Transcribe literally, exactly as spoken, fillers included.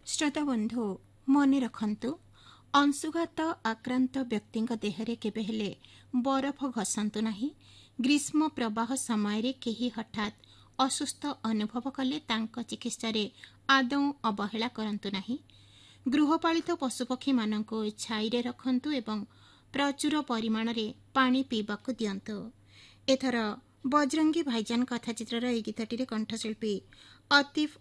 श्रोता बंधु मने रखंतु अंशुघात आक्रांत व्यक्ति देहरे केबे हेले बरफ घसंतु नाही। ग्रीष्म प्रवाह समय रे केही हठात असुस्थ अनुभव कले तांक चिकित्सा रे आदौ अवहेला करंतु नाही। गृहपालित पशुपक्षी माननको छाई रे रखंतु एवं प्रचुर परिमाण रे पानी पीबाकु दियंतु। एथर बजरंगी भाईजान कथाचित्रर ए गीतटीरे कंठशिल्पी अतीफ